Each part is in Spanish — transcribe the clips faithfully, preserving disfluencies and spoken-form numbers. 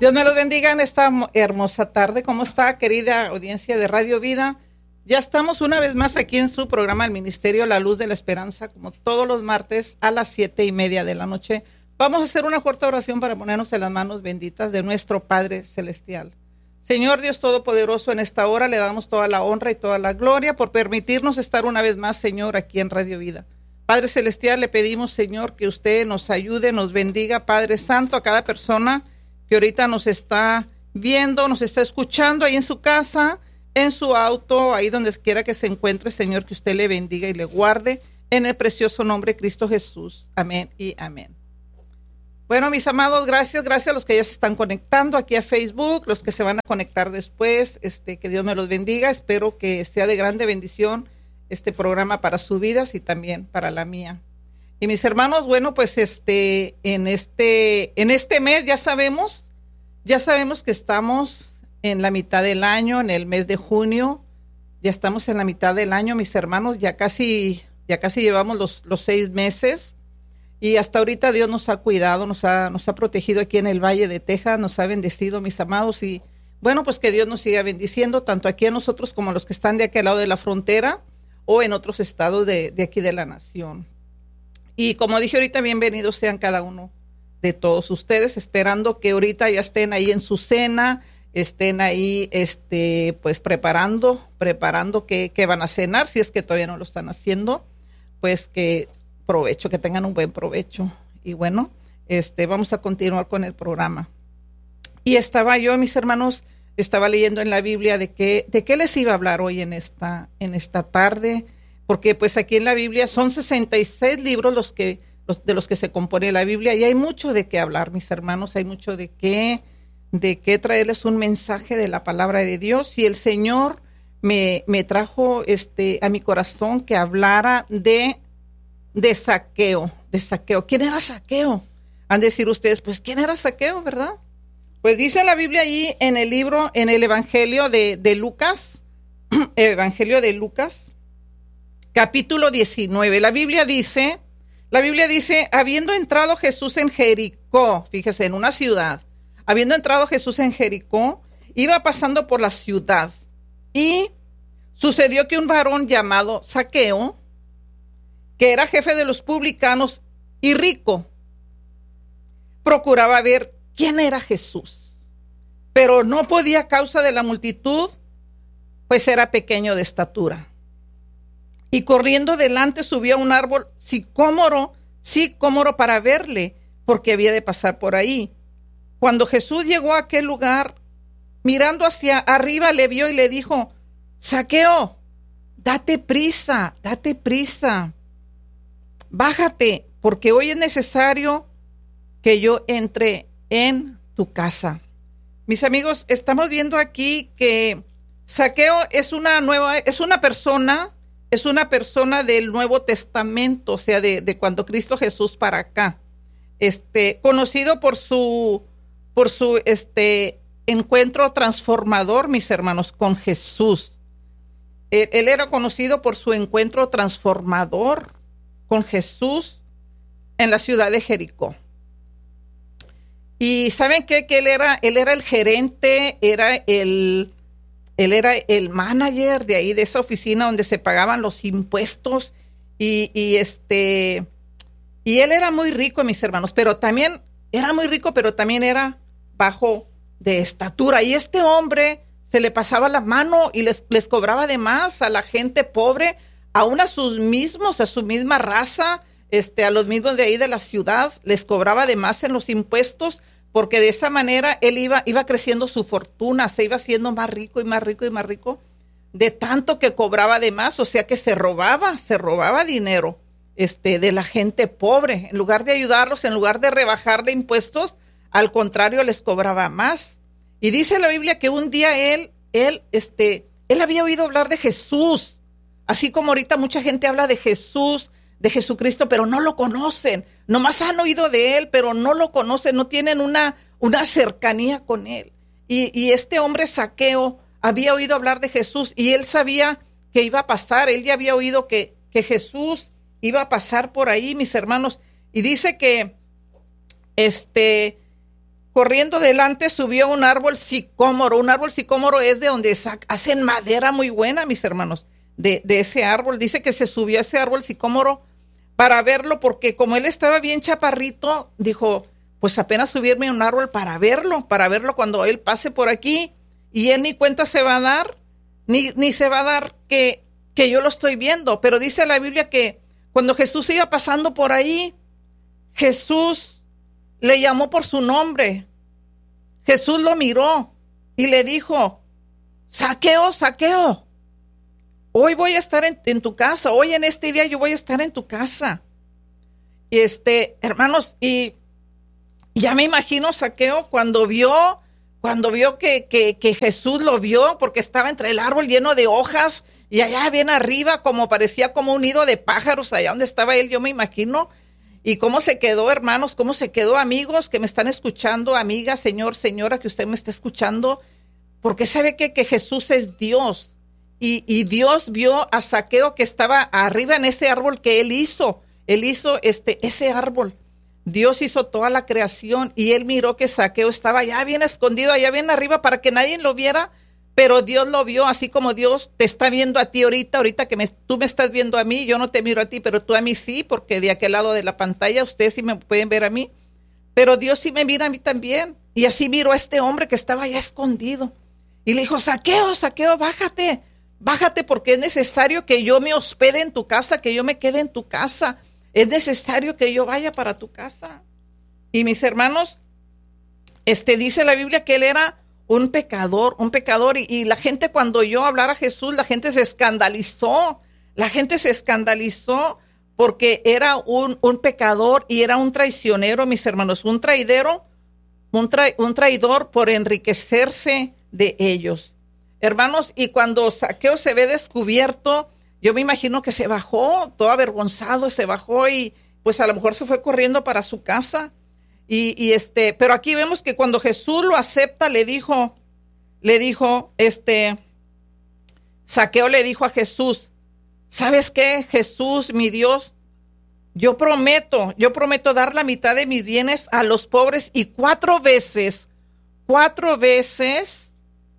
Dios me los bendiga en esta hermosa tarde. ¿Cómo está, querida audiencia de Radio Vida? Ya estamos una vez más aquí en su programa El Ministerio La Luz de la Esperanza, como todos los martes a las siete y media de la noche. Vamos a hacer una corta oración para ponernos en las manos benditas de nuestro Padre Celestial. Señor Dios Todopoderoso, en esta hora le damos toda la honra y toda la gloria por permitirnos estar una vez más, Señor, aquí en Radio Vida. Padre Celestial, le pedimos, Señor, que usted nos ayude, nos bendiga, Padre Santo, a cada persona que ahorita nos está viendo, nos está escuchando ahí en su casa, en su auto, ahí donde quiera que se encuentre, Señor, que usted le bendiga y le guarde en el precioso nombre de Cristo Jesús. Amén y amén. Bueno, mis amados, gracias, gracias a los que ya se están conectando aquí a Facebook, los que se van a conectar después, este, que Dios me los bendiga. Espero que sea de grande bendición este programa para sus vidas y también para la mía. Y mis hermanos, bueno, pues este, en este, en este mes ya sabemos, ya sabemos que estamos en la mitad del año, en el mes de junio, ya estamos en la mitad del año, mis hermanos, ya casi, ya casi llevamos los, los seis meses, y hasta ahorita Dios nos ha cuidado, nos ha, nos ha protegido aquí en el Valle de Texas, nos ha bendecido, mis amados, y bueno, pues que Dios nos siga bendiciendo, tanto aquí a nosotros como a los que están de aquel lado de la frontera, o en otros estados de, de aquí de la nación. Y como dije ahorita, bienvenidos sean cada uno de todos ustedes, esperando que ahorita ya estén ahí en su cena, estén ahí este, pues preparando, preparando qué, qué van a cenar, si es que todavía no lo están haciendo, pues que provecho, que tengan un buen provecho. Y bueno, este, vamos a continuar con el programa. Y estaba yo, mis hermanos, estaba leyendo en la Biblia de qué, de qué les iba a hablar hoy en esta, en esta tarde, porque pues aquí en la Biblia son sesenta y seis libros los que, los, de los que se compone la Biblia, y hay mucho de qué hablar, mis hermanos, hay mucho de qué, de qué traerles un mensaje de la palabra de Dios, y el Señor me, me trajo este, a mi corazón que hablara de, de Zaqueo, de Zaqueo. ¿Quién era Zaqueo? Han de decir ustedes, pues, ¿quién era Zaqueo, verdad? Pues dice la Biblia allí en el libro, en el Evangelio de, de Lucas, Evangelio de Lucas, capítulo diecinueve. La Biblia dice, la Biblia dice, habiendo entrado Jesús en Jericó, fíjese, en una ciudad, habiendo entrado Jesús en Jericó, iba pasando por la ciudad, y sucedió que un varón llamado Zaqueo, que era jefe de los publicanos y rico, procuraba ver quién era Jesús, pero no podía a causa de la multitud, pues era pequeño de estatura. Y corriendo delante subió a un árbol sicómoro, sicómoro para verle, porque había de pasar por ahí. Cuando Jesús llegó a aquel lugar, mirando hacia arriba, le vio y le dijo, Zaqueo, date prisa, date prisa, bájate, porque hoy es necesario que yo entre en tu casa. Mis amigos, estamos viendo aquí que Zaqueo es una nueva, es una persona, es una persona del Nuevo Testamento, o sea, de, de cuando Cristo Jesús para acá, este, conocido por su, por su, este, encuentro transformador, mis hermanos, con Jesús. Él, él era conocido por su encuentro transformador con Jesús en la ciudad de Jericó. Y ¿saben qué? Que él era, él era el gerente, era el, él era el manager de ahí, de esa oficina donde se pagaban los impuestos, y, y este, y él era muy rico, mis hermanos, pero también, era muy rico, pero también era bajo de estatura, y este hombre se le pasaba la mano y les, les cobraba de más a la gente pobre, aún a sus mismos, a su misma raza, este, a los mismos de ahí de la ciudad, les cobraba de más en los impuestos, porque de esa manera él iba, iba creciendo su fortuna, se iba haciendo más rico y más rico y más rico, de tanto que cobraba de más, o sea que se robaba, se robaba dinero este, de la gente pobre, en lugar de ayudarlos, en lugar de rebajarle impuestos, al contrario les cobraba más. Y dice la Biblia que un día él, él, este, él había oído hablar de Jesús, así como ahorita mucha gente habla de Jesús, de Jesucristo, pero no lo conocen, nomás han oído de él, pero no lo conocen, no tienen una, una cercanía con él. Y, y este hombre Zaqueo había oído hablar de Jesús, y él sabía que iba a pasar, él ya había oído que, que Jesús iba a pasar por ahí, mis hermanos, y dice que este, corriendo delante, subió a un árbol sicómoro. Un árbol sicómoro es de donde hacen madera muy buena, mis hermanos, de, de ese árbol. Dice que se subió a ese árbol sicómoro para verlo, porque como él estaba bien chaparrito, dijo, pues apenas subirme a un árbol para verlo, para verlo cuando él pase por aquí, y él ni cuenta se va a dar, ni, ni se va a dar que, que yo lo estoy viendo. Pero dice la Biblia que cuando Jesús iba pasando por ahí, Jesús le llamó por su nombre. Jesús lo miró y le dijo, Zaqueo, Zaqueo, hoy voy a estar en, en tu casa, hoy en este día yo voy a estar en tu casa. Y este, hermanos, y ya me imagino Zaqueo cuando vio, cuando vio que, que, que Jesús lo vio, porque estaba entre el árbol lleno de hojas, y allá bien arriba, como parecía como un nido de pájaros, allá donde estaba él, yo me imagino. Y cómo se quedó, hermanos, cómo se quedó, amigos que me están escuchando, amiga, señor, señora, que usted me está escuchando, porque sabe que, que Jesús es Dios. Y, y Dios vio a Zaqueo que estaba arriba en ese árbol que él hizo. Él hizo este, ese árbol. Dios hizo toda la creación y él miró que Zaqueo estaba allá bien escondido, allá bien arriba para que nadie lo viera. Pero Dios lo vio, así como Dios te está viendo a ti ahorita, ahorita que me, tú me estás viendo a mí, yo no te miro a ti, pero tú a mí sí, porque de aquel lado de la pantalla ustedes sí me pueden ver a mí, pero Dios sí me mira a mí también. Y así miró a este hombre que estaba allá escondido y le dijo, Zaqueo, Zaqueo, bájate, bájate, porque es necesario que yo me hospede en tu casa, que yo me quede en tu casa, es necesario que yo vaya para tu casa. Y mis hermanos, este dice la Biblia que él era un pecador, un pecador, y, y la gente cuando oyó hablar a Jesús, la gente se escandalizó, la gente se escandalizó porque era un, un pecador y era un traicionero, mis hermanos, un traidero, un, tra, un traidor por enriquecerse de ellos. Hermanos, y cuando Zaqueo se ve descubierto, yo me imagino que se bajó, todo avergonzado, se bajó y pues a lo mejor se fue corriendo para su casa. Y, y este, pero aquí vemos que cuando Jesús lo acepta, le dijo, le dijo, este, Zaqueo le dijo a Jesús, ¿sabes qué, Jesús, mi Dios? Yo prometo, yo prometo dar la mitad de mis bienes a los pobres, y cuatro veces, cuatro veces,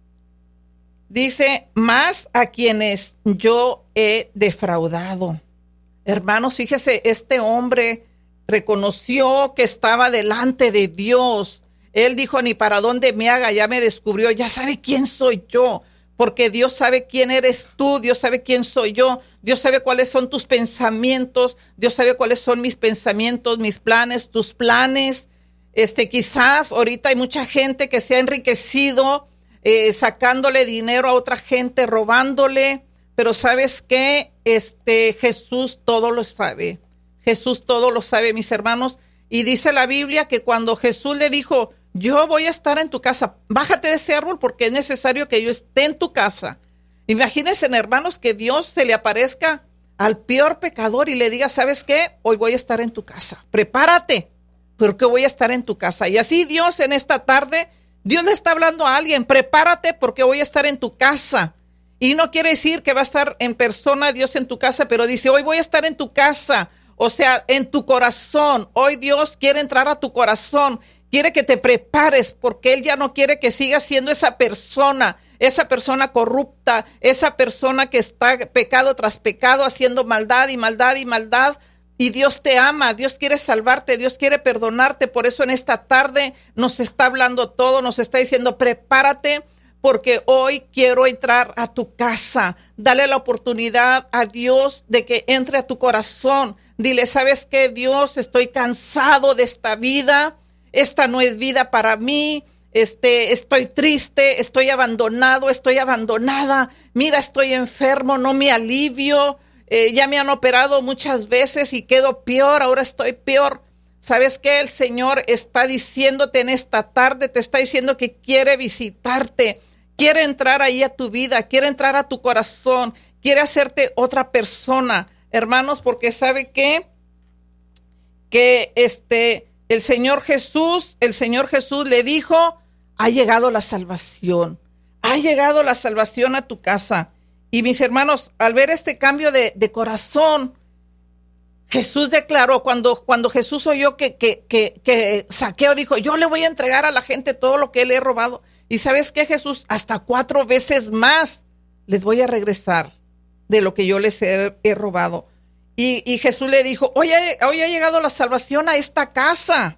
dice, más a quienes yo he defraudado. Hermanos, fíjese, este hombre reconoció que estaba delante de Dios. Él dijo, ni para dónde me haga, ya me descubrió, ya sabe quién soy yo, porque Dios sabe quién eres tú, Dios sabe quién soy yo, Dios sabe cuáles son tus pensamientos, Dios sabe cuáles son mis pensamientos, mis planes, tus planes. Este, quizás ahorita hay mucha gente que se ha enriquecido eh, sacándole dinero a otra gente, robándole, pero ¿sabes qué? Este, Jesús todo lo sabe. Jesús todo lo sabe, mis hermanos, y dice la Biblia que cuando Jesús le dijo, yo voy a estar en tu casa, bájate de ese árbol porque es necesario que yo esté en tu casa. Imagínense, hermanos, que Dios se le aparezca al peor pecador y le diga, ¿sabes qué? Hoy voy a estar en tu casa, prepárate, porque voy a estar en tu casa. Y así Dios en esta tarde, Dios le está hablando a alguien, prepárate porque voy a estar en tu casa. Y no quiere decir que va a estar en persona Dios en tu casa, pero dice, hoy voy a estar en tu casa. O sea, en tu corazón. Hoy Dios quiere entrar a tu corazón. Quiere que te prepares porque Él ya no quiere que sigas siendo esa persona, esa persona corrupta, esa persona que está pecado tras pecado, haciendo maldad y maldad y maldad. Y Dios te ama, Dios quiere salvarte, Dios quiere perdonarte. Por eso en esta tarde nos está hablando todo, nos está diciendo, prepárate, porque hoy quiero entrar a tu casa. Dale la oportunidad a Dios de que entre a tu corazón. Dile, ¿sabes qué, Dios? Estoy cansado de esta vida. Esta no es vida para mí. Este, estoy triste, estoy abandonado, estoy abandonada. Mira, estoy enfermo, no me alivio. Eh, ya me han operado muchas veces y quedo peor, ahora estoy peor. ¿Sabes qué? El Señor está diciéndote en esta tarde, te está diciendo que quiere visitarte. Quiere entrar ahí a tu vida, quiere entrar a tu corazón, quiere hacerte otra persona, hermanos, porque sabe que, que este, el Señor Jesús, el Señor Jesús le dijo, ha llegado la salvación, ha llegado la salvación a tu casa. Y mis hermanos, al ver este cambio de, de corazón, Jesús declaró, cuando, cuando Jesús oyó que, que, que, que Zaqueo dijo, yo le voy a entregar a la gente todo lo que le he robado. Y ¿sabes qué, Jesús? Hasta cuatro veces más les voy a regresar de lo que yo les he, he robado. Y, y Jesús le dijo, hoy ha, hoy ha llegado la salvación a esta casa,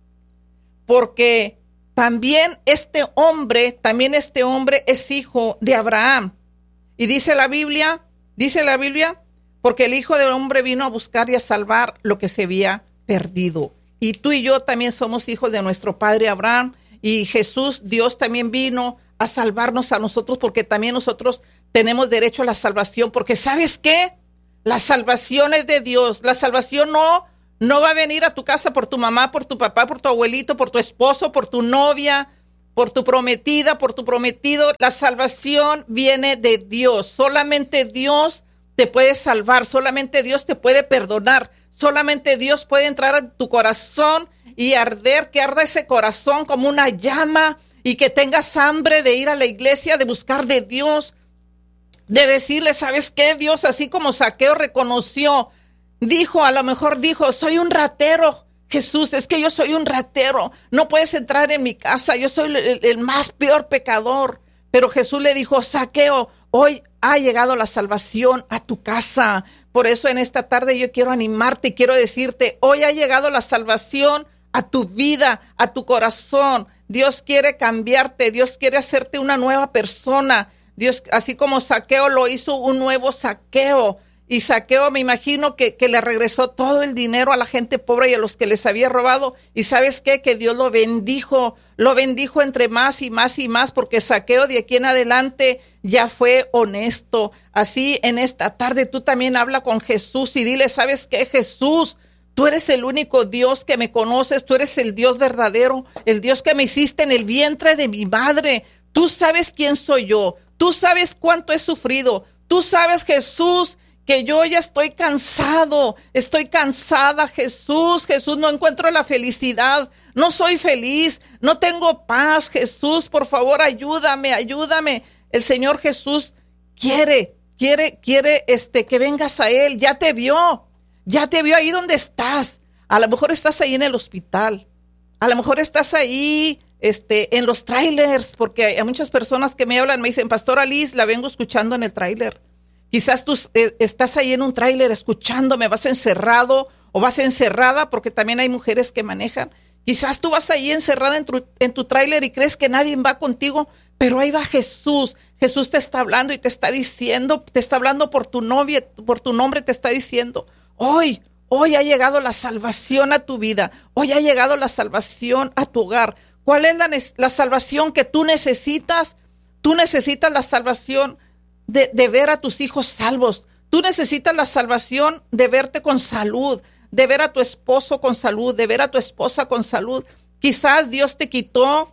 porque también este hombre, también este hombre es hijo de Abraham. Y dice la Biblia, dice la Biblia, porque el Hijo del Hombre vino a buscar y a salvar lo que se había perdido. Y tú y yo también somos hijos de nuestro padre Abraham. Y Jesús, Dios también vino a salvarnos a nosotros, porque también nosotros tenemos derecho a la salvación. Porque ¿sabes qué? La salvación es de Dios. La salvación no, no va a venir a tu casa por tu mamá, por tu papá, por tu abuelito, por tu esposo, por tu novia, por tu prometida, por tu prometido. La salvación viene de Dios. Solamente Dios te puede salvar, solamente Dios te puede perdonar, solamente Dios puede entrar a tu corazón y arder, que arda ese corazón como una llama y que tengas hambre de ir a la iglesia, de buscar de Dios, de decirle, ¿sabes qué? Dios, así como Zaqueo reconoció, dijo, a lo mejor dijo, soy un ratero, Jesús, es que yo soy un ratero, no puedes entrar en mi casa, yo soy el, el más peor pecador. Pero Jesús le dijo, Zaqueo, hoy ha llegado la salvación a tu casa. Por eso en esta tarde yo quiero animarte y quiero decirte, hoy ha llegado la salvación a tu vida, a tu corazón. Dios quiere cambiarte, Dios quiere hacerte una nueva persona. Dios, así como Zaqueo lo hizo, un nuevo Zaqueo. Y Zaqueo, me imagino que, que le regresó todo el dinero a la gente pobre y a los que les había robado. Y ¿sabes qué? Que Dios lo bendijo, lo bendijo entre más y más y más, porque Zaqueo de aquí en adelante ya fue honesto. Así en esta tarde tú también habla con Jesús y dile, ¿sabes qué, Jesús? Tú eres el único Dios que me conoces, tú eres el Dios verdadero, el Dios que me hiciste en el vientre de mi madre. Tú sabes quién soy yo, tú sabes cuánto he sufrido, tú sabes, Jesús, que yo ya estoy cansado, estoy cansada, Jesús, Jesús, no encuentro la felicidad, no soy feliz, no tengo paz, Jesús, por favor, ayúdame, ayúdame. El Señor Jesús quiere, quiere, quiere este, que vengas a Él, ya te vio, ya te vio ahí donde estás. A lo mejor estás ahí en el hospital, a lo mejor estás ahí este, en los trailers, porque hay muchas personas que me hablan, me dicen, Pastora Liz, la vengo escuchando en el trailer. Quizás tú eh, estás ahí en un tráiler escuchándome, vas encerrado o vas encerrada, porque también hay mujeres que manejan. Quizás tú vas ahí encerrada en tu, en tu tráiler y crees que nadie va contigo, pero ahí va Jesús. Jesús te está hablando y te está diciendo, te está hablando por tu novia, por tu nombre, te está diciendo, hoy, hoy ha llegado la salvación a tu vida, hoy ha llegado la salvación a tu hogar. ¿Cuál es la, la salvación que tú necesitas? Tú necesitas la salvación De, de ver a tus hijos salvos. Tú necesitas la salvación de verte con salud, de ver a tu esposo con salud, de ver a tu esposa con salud. Quizás Dios te quitó,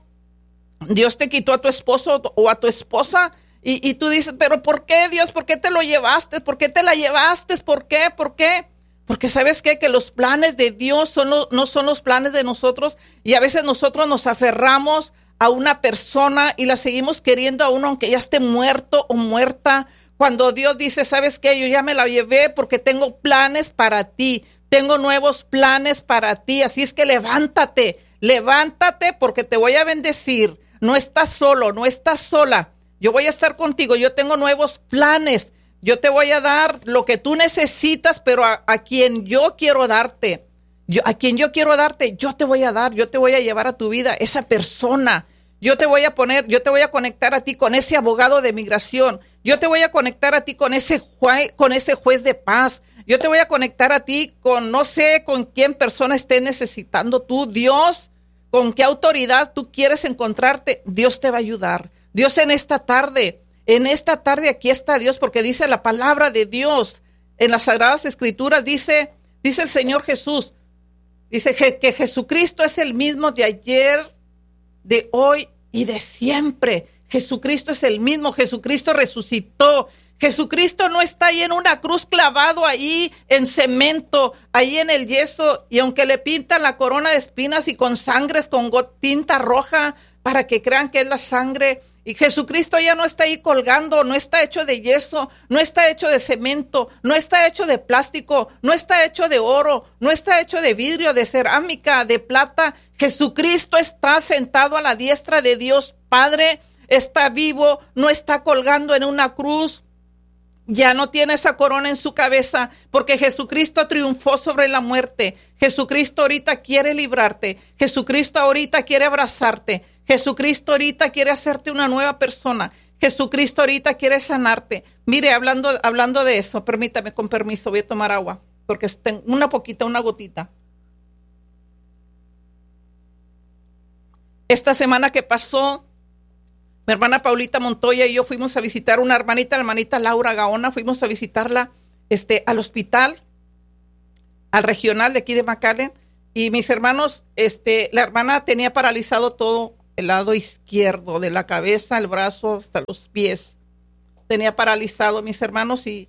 Dios te quitó a tu esposo o a tu esposa y, y tú dices, pero ¿por qué, Dios? ¿Por qué te lo llevaste? ¿Por qué te la llevaste? ¿Por qué? ¿Por qué? Porque ¿sabes qué? Que los planes de Dios son lo, no son los planes de nosotros, y a veces nosotros nos aferramos a una persona y la seguimos queriendo a uno aunque ya esté muerto o muerta, cuando Dios dice, ¿sabes qué? Yo ya me la llevé porque tengo planes para ti, tengo nuevos planes para ti, así es que levántate, levántate porque te voy a bendecir, no estás solo, no estás sola, yo voy a estar contigo, yo tengo nuevos planes, yo te voy a dar lo que tú necesitas, pero a, a quien yo quiero darte. Yo, a quien yo quiero darte, yo te voy a dar, yo te voy a llevar a tu vida, esa persona. Yo te voy a poner, yo te voy a conectar a ti con ese abogado de migración. Yo te voy a conectar a ti con ese juez, con ese juez de paz. Yo te voy a conectar a ti con, no sé, con quién persona estés necesitando tú. Dios, con qué autoridad tú quieres encontrarte, Dios te va a ayudar. Dios en esta tarde, en esta tarde aquí está Dios, porque dice la palabra de Dios en las Sagradas Escrituras, dice, dice el Señor Jesús, dice que, que Jesucristo es el mismo de ayer, de hoy y de siempre. Jesucristo es el mismo, Jesucristo resucitó. Jesucristo no está ahí en una cruz clavado ahí en cemento, ahí en el yeso, y aunque le pintan la corona de espinas y con sangres, con tinta roja, para que crean que es la sangre, Y Jesucristo ya no está ahí colgando, no está hecho de yeso, no está hecho de cemento, no está hecho de plástico, no está hecho de oro, no está hecho de vidrio, de cerámica, de plata. Jesucristo está sentado a la diestra de Dios Padre, está vivo, no está colgando en una cruz. Ya no tiene esa corona en su cabeza porque Jesucristo triunfó sobre la muerte. Jesucristo ahorita quiere librarte. Jesucristo ahorita quiere abrazarte. Jesucristo ahorita quiere hacerte una nueva persona. Jesucristo ahorita quiere sanarte. Mire, hablando, hablando de eso, permítame, con permiso, voy a tomar agua porque tengo una poquita, una gotita. Esta semana que pasó, mi hermana Paulita Montoya y yo fuimos a visitar una hermanita, la hermanita Laura Gaona, fuimos a visitarla este, al hospital, al regional de aquí de McAllen, y mis hermanos, este, la hermana tenía paralizado todo el lado izquierdo, de la cabeza, el brazo, hasta los pies. Tenía paralizado, mis hermanos, y,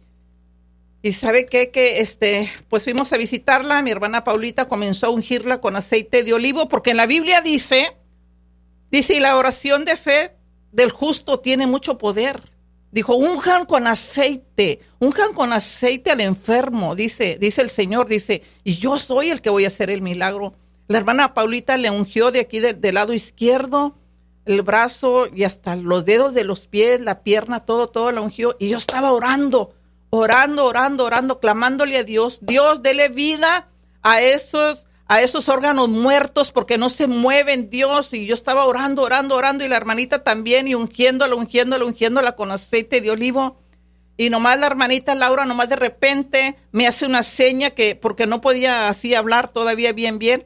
y ¿sabe qué? Que este, pues fuimos a visitarla, mi hermana Paulita comenzó a ungirla con aceite de olivo, porque en la Biblia dice, dice, y la oración de fe del justo tiene mucho poder. Dijo, unjan con aceite, unjan con aceite al enfermo, dice, dice el Señor, dice, y yo soy el que voy a hacer el milagro. La hermana Paulita le ungió de aquí de, del lado izquierdo, el brazo y hasta los dedos de los pies, la pierna, todo, todo la ungió. Y yo estaba orando, orando, orando, orando, clamándole a Dios, Dios, dele vida a esos a esos órganos muertos porque no se mueven, Dios. Y yo estaba orando, orando, orando, y la hermanita también, y ungiéndola, ungiéndola, ungiéndola con aceite de olivo. Y nomás la hermanita Laura, nomás de repente me hace una seña, que porque no podía así hablar todavía bien, bien,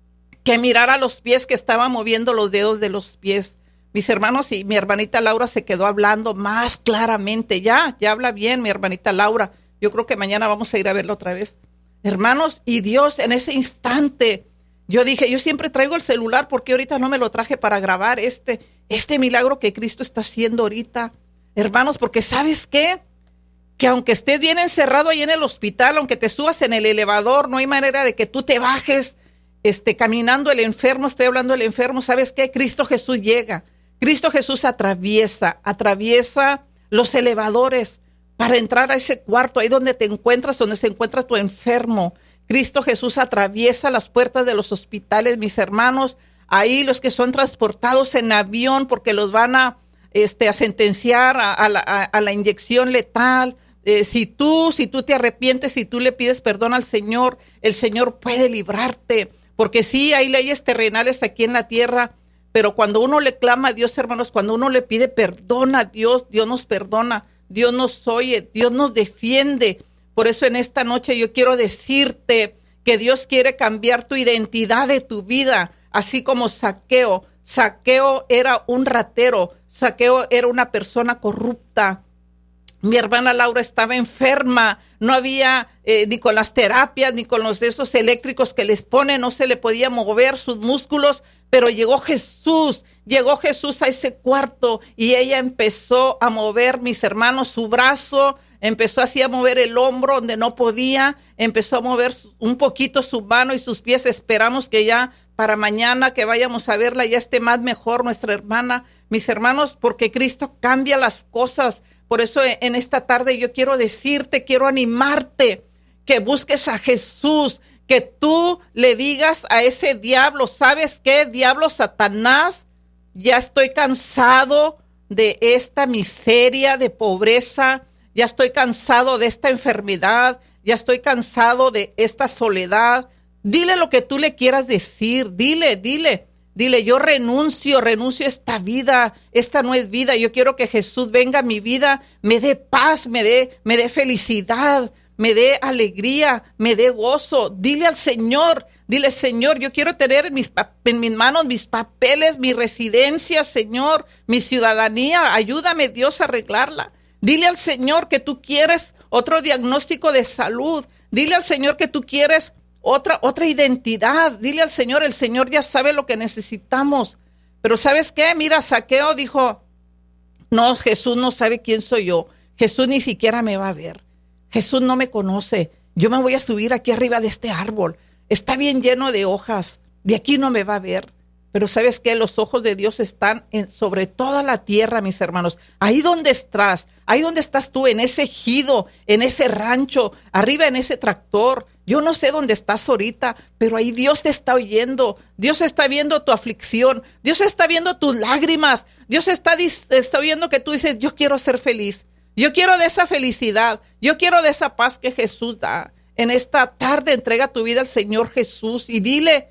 que mirara los pies, que estaba moviendo los dedos de los pies. Mis hermanos, y mi hermanita Laura se quedó hablando más claramente. Ya, ya habla bien mi hermanita Laura. Yo creo que mañana vamos a ir a verla otra vez. Hermanos, y Dios en ese instante, yo dije, yo siempre traigo el celular porque ahorita no me lo traje para grabar este, este milagro que Cristo está haciendo ahorita. Hermanos, porque ¿sabes qué? Que aunque estés bien encerrado ahí en el hospital, aunque te subas en el elevador, no hay manera de que tú te bajes este, caminando el enfermo, estoy hablando del enfermo, ¿sabes qué? Cristo Jesús llega, Cristo Jesús atraviesa, atraviesa los elevadores, para entrar a ese cuarto, ahí donde te encuentras, donde se encuentra tu enfermo. Cristo Jesús atraviesa las puertas de los hospitales, mis hermanos. Ahí los que son transportados en avión porque los van a, este, a sentenciar a, a, la, a, a la inyección letal. Eh, si tú, si tú te arrepientes, si tú le pides perdón al Señor, el Señor puede librarte. Porque sí, hay leyes terrenales aquí en la tierra, pero cuando uno le clama a Dios, hermanos, cuando uno le pide perdón a Dios, Dios nos perdona. Dios nos oye, Dios nos defiende. Por eso en esta noche yo quiero decirte que Dios quiere cambiar tu identidad de tu vida, así como Zaqueo. Zaqueo era un ratero, Zaqueo era una persona corrupta. Mi hermana Laura estaba enferma, no había eh, ni con las terapias, ni con los de esos eléctricos que les ponen, no se le podía mover sus músculos, pero llegó Jesús. Llegó Jesús a ese cuarto y ella empezó a mover, mis hermanos, su brazo, empezó así a mover el hombro donde no podía, empezó a mover un poquito su mano y sus pies. Esperamos que ya para mañana que vayamos a verla ya esté más mejor nuestra hermana, mis hermanos, porque Cristo cambia las cosas. Por eso en esta tarde yo quiero decirte, quiero animarte, que busques a Jesús, que tú le digas a ese diablo, ¿sabes qué? Diablo, Satanás, ya estoy cansado de esta miseria, de pobreza, ya estoy cansado de esta enfermedad, ya estoy cansado de esta soledad. Dile lo que tú le quieras decir, dile, dile, dile, yo renuncio, renuncio a esta vida, esta no es vida, yo quiero que Jesús venga a mi vida, me dé paz, me dé, me dé felicidad, me dé alegría, me dé gozo. Dile al Señor, dile, Señor, yo quiero tener en mis, en mis manos mis papeles, mi residencia, Señor, mi ciudadanía. Ayúdame, Dios, a arreglarla. Dile al Señor que tú quieres otro diagnóstico de salud. Dile al Señor que tú quieres otra, otra identidad. Dile al Señor, el Señor ya sabe lo que necesitamos. Pero ¿sabes qué? Mira, Zaqueo dijo, no, Jesús no sabe quién soy yo. Jesús ni siquiera me va a ver. Jesús no me conoce. Yo me voy a subir aquí arriba de este árbol. Está bien lleno de hojas. De aquí no me va a ver. Pero ¿sabes qué? Los ojos de Dios están en, sobre toda la tierra, mis hermanos. Ahí donde estás, ahí donde estás tú, en ese ejido, en ese rancho, arriba en ese tractor. Yo no sé dónde estás ahorita, pero ahí Dios te está oyendo. Dios está viendo tu aflicción. Dios está viendo tus lágrimas. Dios está, está oyendo que tú dices, yo quiero ser feliz. Yo quiero de esa felicidad. Yo quiero de esa paz que Jesús da. En esta tarde entrega tu vida al Señor Jesús y dile,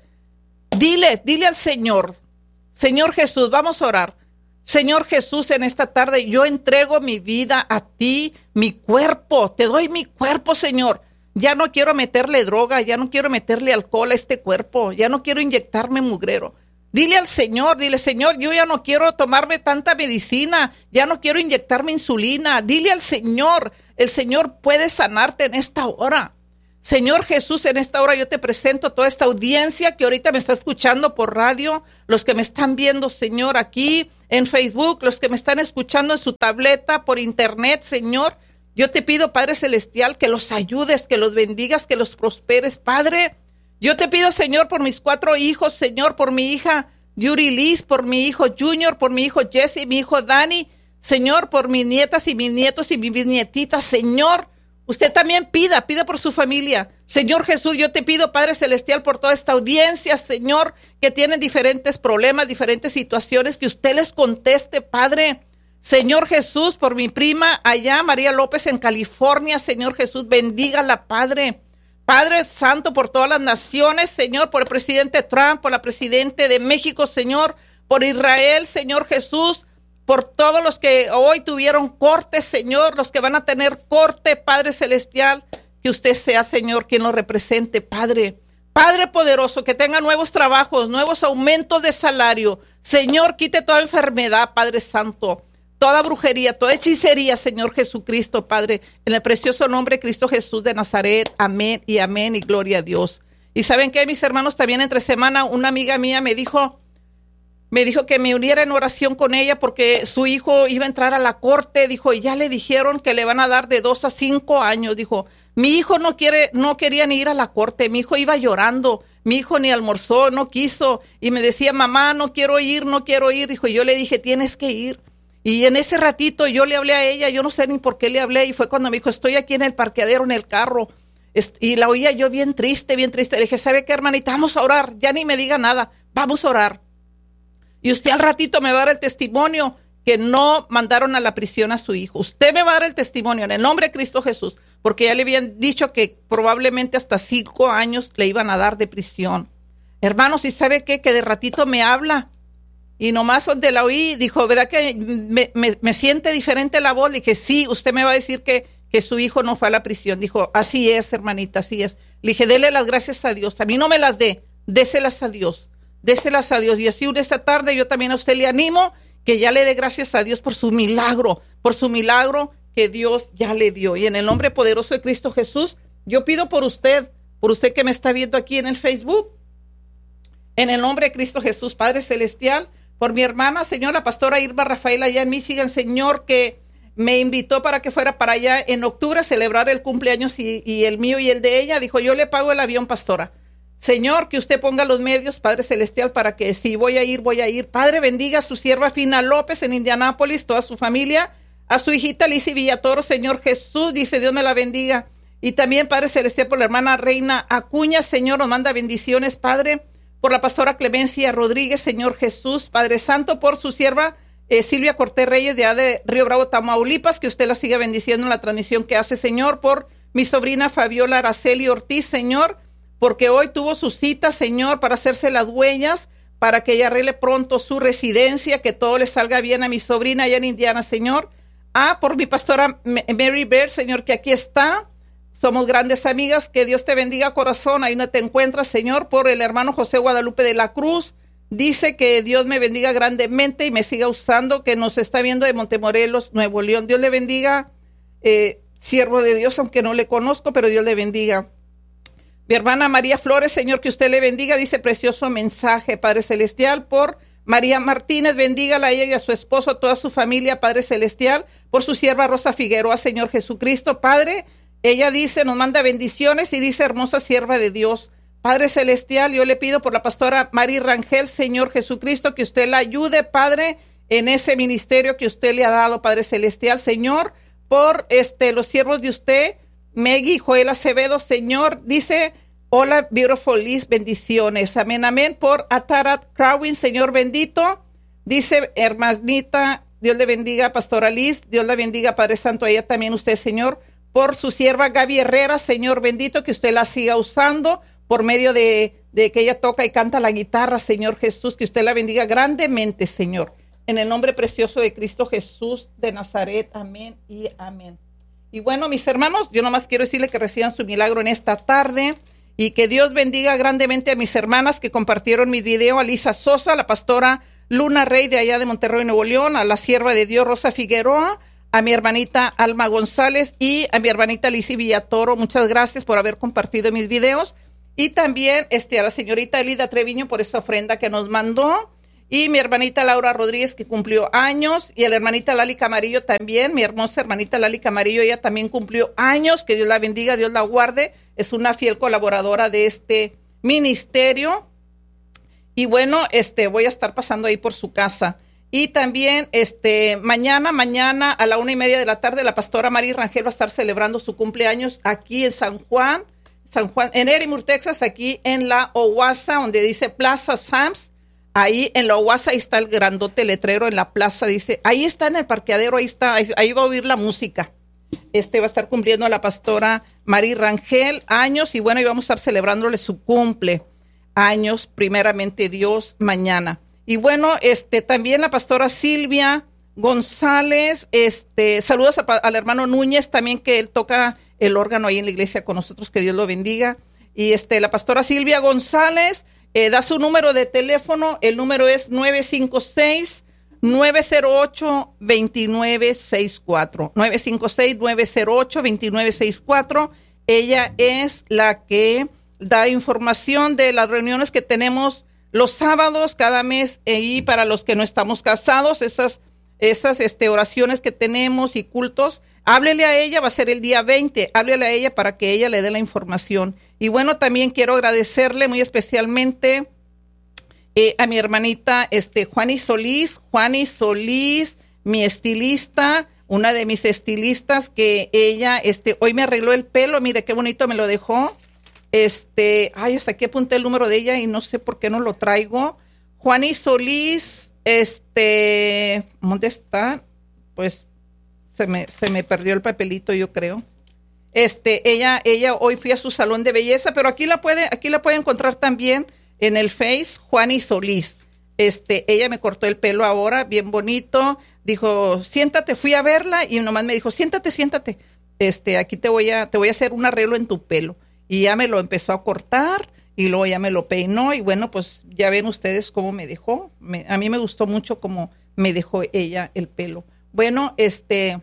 Dile, dile al Señor, Señor Jesús, vamos a orar. Señor Jesús, en esta tarde yo entrego mi vida a ti, mi cuerpo, te doy mi cuerpo, Señor. Ya no quiero meterle droga, ya no quiero meterle alcohol a este cuerpo, ya no quiero inyectarme mugrero. Dile al Señor, dile, Señor, yo ya no quiero tomarme tanta medicina, ya no quiero inyectarme insulina. Dile al Señor, el Señor puede sanarte en esta hora. Señor Jesús, en esta hora yo te presento toda esta audiencia que ahorita me está escuchando por radio, los que me están viendo, Señor, aquí en Facebook, los que me están escuchando en su tableta, por internet, Señor. Yo te pido, Padre Celestial, que los ayudes, que los bendigas, que los prosperes, Padre. Yo te pido, Señor, por mis cuatro hijos, Señor, por mi hija Yuri Liz, por mi hijo Junior, por mi hijo Jesse, mi hijo Dani, Señor, por mis nietas y mis nietos y mis bisnietitas, Señor. Usted también pida, pida por su familia. Señor Jesús, yo te pido, Padre Celestial, por toda esta audiencia, Señor, que tienen diferentes problemas, diferentes situaciones, que usted les conteste, Padre. Señor Jesús, por mi prima allá, María López, en California, Señor Jesús, bendígala, Padre. Padre Santo, por todas las naciones, Señor, por el presidente Trump, por la presidente de México, Señor, por Israel, Señor Jesús, por todos los que hoy tuvieron corte, Señor, los que van a tener corte, Padre Celestial, que usted sea, Señor, quien los represente, Padre. Padre poderoso, que tenga nuevos trabajos, nuevos aumentos de salario. Señor, quite toda enfermedad, Padre Santo, toda brujería, toda hechicería, Señor Jesucristo, Padre, en el precioso nombre de Cristo Jesús de Nazaret. Amén y amén y gloria a Dios. Y ¿saben qué, mis hermanos? También entre semana una amiga mía me dijo... Me dijo que me uniera en oración con ella porque su hijo iba a entrar a la corte. Dijo, y ya le dijeron que le van a dar de dos a cinco años. Dijo, mi hijo no quiere, no quería ni ir a la corte. Mi hijo iba llorando. Mi hijo ni almorzó, no quiso. Y me decía, mamá, no quiero ir, no quiero ir. Dijo, y yo le dije, tienes que ir. Y en ese ratito yo le hablé a ella. Yo no sé ni por qué le hablé. Y fue cuando me dijo, estoy aquí en el parqueadero, en el carro. Y la oía yo bien triste, bien triste. Le dije, ¿sabe qué, hermanita? Vamos a orar. Ya ni me diga nada. Vamos a orar. Y usted al ratito me va a dar el testimonio que no mandaron a la prisión a su hijo. Usted me va a dar el testimonio en el nombre de Cristo Jesús, porque ya le habían dicho que probablemente hasta cinco años le iban a dar de prisión. Hermanos, ¿y sabe qué? Que de ratito me habla. Y nomás donde la oí, dijo, ¿verdad que me, me, me siente diferente la voz? Le dije, sí, usted me va a decir que, que su hijo no fue a la prisión. Dijo, así es, hermanita, así es. Le dije, dele las gracias a Dios. A mí no me las dé, déselas a Dios. Déselas a Dios. Y así esta tarde yo también a usted le animo que ya le dé gracias a Dios por su milagro, por su milagro que Dios ya le dio. Y en el nombre poderoso de Cristo Jesús, yo pido por usted, por usted que me está viendo aquí en el Facebook, en el nombre de Cristo Jesús, Padre Celestial, por mi hermana, Señor, la pastora Irma Rafael allá en Michigan, Señor, que me invitó para que fuera para allá en octubre a celebrar el cumpleaños y, y el mío y el de ella. Dijo, yo le pago el avión, pastora. Señor, que usted ponga los medios, Padre Celestial, para que si voy a ir, voy a ir. Padre, bendiga a su sierva Fina López en Indianápolis, toda su familia, a su hijita Lizy Villatoro, Señor Jesús, dice Dios me la bendiga. Y también, Padre Celestial, por la hermana Reina Acuña, Señor, nos manda bendiciones, Padre, por la pastora Clemencia Rodríguez, Señor Jesús, Padre Santo, por su sierva eh, Silvia Cortés Reyes, de, de Río Bravo, Tamaulipas, que usted la siga bendiciendo en la transmisión que hace, Señor, por mi sobrina Fabiola Araceli Ortiz, Señor, porque hoy tuvo su cita, Señor, para hacerse las huellas, para que ella arregle pronto su residencia, que todo le salga bien a mi sobrina allá en Indiana, Señor. Ah, por mi pastora Mary Bear, Señor, que aquí está. Somos grandes amigas, que Dios te bendiga, corazón, ahí donde te encuentras, Señor. Por el hermano José Guadalupe de la Cruz, dice que Dios me bendiga grandemente y me siga usando, que nos está viendo de Montemorelos, Nuevo León. Dios le bendiga, eh, siervo de Dios, aunque no le conozco, pero Dios le bendiga. Mi hermana María Flores, Señor, que usted le bendiga, dice precioso mensaje, Padre Celestial, por María Martínez, bendígala a ella y a su esposo, a toda su familia, Padre Celestial, por su sierva Rosa Figueroa, Señor Jesucristo, Padre, ella dice, nos manda bendiciones y dice, hermosa sierva de Dios, Padre Celestial, yo le pido por la pastora Mari Rangel, Señor Jesucristo, que usted la ayude, Padre, en ese ministerio que usted le ha dado, Padre Celestial, Señor, por este los siervos de usted, Meggy, Joel Acevedo, Señor, dice, hola, beautiful Liz, bendiciones, amén, amén, por Atarat Crowin, Señor bendito, dice, hermanita, Dios le bendiga, pastora Liz, Dios la bendiga, Padre Santo, a ella también usted, Señor, por su sierva Gaby Herrera, Señor bendito, que usted la siga usando por medio de, de que ella toca y canta la guitarra, Señor Jesús, que usted la bendiga grandemente, Señor, en el nombre precioso de Cristo Jesús de Nazaret, amén y amén. Y bueno, mis hermanos, yo nomás quiero decirle que reciban su milagro en esta tarde y que Dios bendiga grandemente a mis hermanas que compartieron mi video, a Lisa Sosa, la pastora Luna Rey de allá de Monterrey, Nuevo León, a la sierva de Dios Rosa Figueroa, a mi hermanita Alma González y a mi hermanita Lizy Villatoro. Muchas gracias por haber compartido mis videos. Y también este, a la señorita Elida Treviño por esa ofrenda que nos mandó. Y mi hermanita Laura Rodríguez, que cumplió años. Y a la hermanita Lali Camarillo también. Mi hermosa hermanita Lali Camarillo, ella también cumplió años. Que Dios la bendiga, Dios la guarde. Es una fiel colaboradora de este ministerio. Y bueno, este, voy a estar pasando ahí por su casa. Y también este, mañana, mañana a la una y media de la tarde, la pastora Mari Rangel va a estar celebrando su cumpleaños aquí en San Juan. San Juan, en Edinburgh, Texas, aquí en la Owasso, donde dice Plaza Sam's, ahí en la Owasso, ahí está el grandote letrero en la plaza, dice, ahí está en el parqueadero, ahí está, ahí, ahí va a oír la música. Este va a estar cumpliendo la pastora Mari Rangel años, y bueno, y vamos a estar celebrándole su cumple años, primeramente Dios, mañana. Y bueno, este también la pastora Silvia González, este, saludos a, al hermano Núñez, también que él toca el órgano ahí en la iglesia con nosotros, que Dios lo bendiga. Y este, la pastora Silvia González eh, da su número de teléfono, el número es nueve cinco seis, nueve cero ocho, dos nueve seis cuatro, nueve cinco seis, nueve cero ocho, dos nueve seis cuatro. Ella es la que da información de las reuniones que tenemos los sábados cada mes, eh, y para los que no estamos casados, esas, esas este, oraciones que tenemos y cultos, háblele a ella, va a ser el día veinte, háblele a ella para que ella le dé la información. Y bueno, también quiero agradecerle muy especialmente eh, a mi hermanita este, Juani Solís, Juani Solís, mi estilista, una de mis estilistas, que ella este, hoy me arregló el pelo, mire qué bonito me lo dejó. Este, ay, hasta aquí apunté el número de ella y no sé por qué no lo traigo. Juani Solís, este, ¿dónde está? Pues se me, se me perdió el papelito, yo creo. Este, ella, ella hoy fui a su salón de belleza, pero aquí la puede, aquí la puede encontrar también en el Face, Juani Solís. Este, ella me cortó el pelo ahora, bien bonito. Dijo, siéntate, fui a verla y nomás me dijo, siéntate, siéntate. Este, aquí te voy a, te voy a hacer un arreglo en tu pelo. Y ya me lo empezó a cortar y luego ya me lo peinó y bueno, pues ya ven ustedes cómo me dejó. Me, a mí me gustó mucho cómo me dejó ella el pelo. Bueno, este,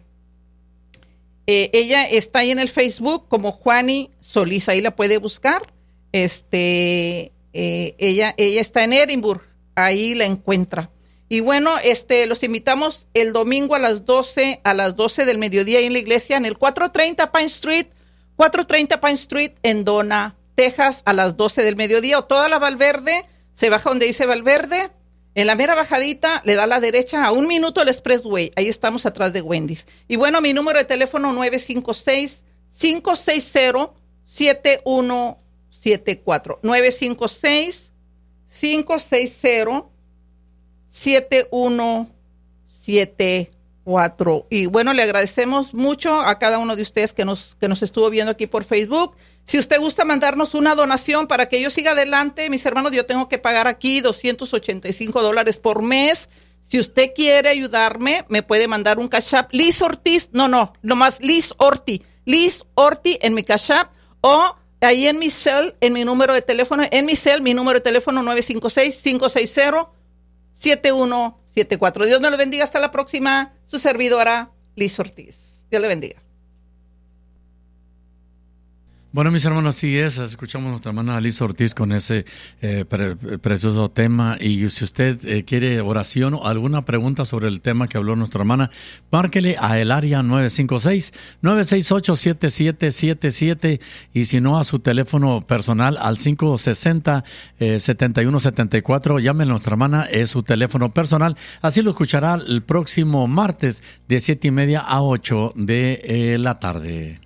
eh, ella está ahí en el Facebook como Juani Solís, ahí la puede buscar. Este, eh, ella, ella está en Edinburgh, ahí la encuentra. Y bueno, este, los invitamos el domingo a las doce, a las doce del mediodía ahí en la iglesia, en el cuatrocientos treinta Pine Street, cuatrocientos treinta Pine Street en Donna, Texas, a las doce del mediodía, o toda la Valverde, se baja donde dice Valverde, en la mera bajadita, le da a la derecha a un minuto el Expressway, ahí estamos atrás de Wendy's. Y bueno, mi número de teléfono nueve cinco seis, cinco seis cero, siete uno siete cuatro, nueve cinco seis, cinco seis cero, siete uno siete cuatro. Y bueno, le agradecemos mucho a cada uno de ustedes que nos, que nos estuvo viendo aquí por Facebook. Si usted gusta mandarnos una donación para que yo siga adelante, mis hermanos, yo tengo que pagar aquí doscientos ochenta y cinco dólares por mes. Si usted quiere ayudarme, me puede mandar un Cash App. Liz Ortiz, no, no, nomás Liz Orti. Liz Orti en mi Cash App, o ahí en mi cel, en mi número de teléfono, en mi cel, mi número de teléfono nueve cinco seis, cinco seis cero, siete uno siete cuatro. Dios me lo bendiga, hasta la próxima. Su servidora, Liz Ortiz. Dios le bendiga. Bueno, mis hermanos, así es. Escuchamos a nuestra hermana Alicia Ortiz con ese eh, pre- precioso tema. Y si usted eh, quiere oración o alguna pregunta sobre el tema que habló nuestra hermana, márquele a el área nueve cinco seis, nueve seis ocho, siete siete siete siete y si no a su teléfono personal al cinco sesenta, setenta y uno setenta y cuatro. Llame a nuestra hermana, es su teléfono personal. Así lo escuchará el próximo martes de siete y media a ocho de eh, la tarde.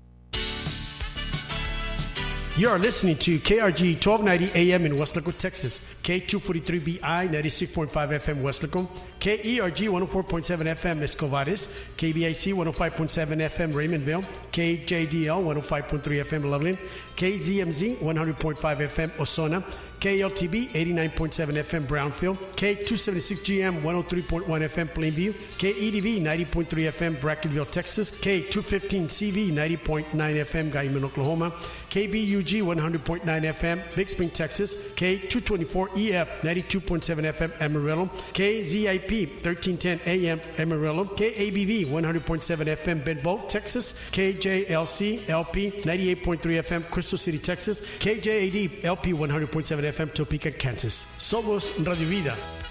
You are listening to K R G twelve ninety A M in Weslaco, Texas, K two forty-three B I ninety-six point five F M Weslaco, K E R G one oh four point seven F M Escovares, K B I C one oh five point seven F M Raymondville, K J D L one oh five point three F M Loveland, K Z M Z one hundred point five F M Osona, K L T B eighty-nine point seven F M Brownfield, K two seventy-six G M one oh three point one F M Plainview, K E D V ninety point three F M Brackenville, Texas, K two fifteen C V ninety point nine F M Guyman, Oklahoma, K B U G one hundred point nine F M Big Spring, Texas, K two twenty-four E F ninety-two point seven F M Amarillo, K Z I P thirteen ten A M Amarillo, K A B V one hundred point seven F M Bedboe, Texas, K J L C L P ninety-eight point three F M Crystal City, Texas, K J A D L P one hundred point seven F M Topeka, Kansas. Somos Radio Vida.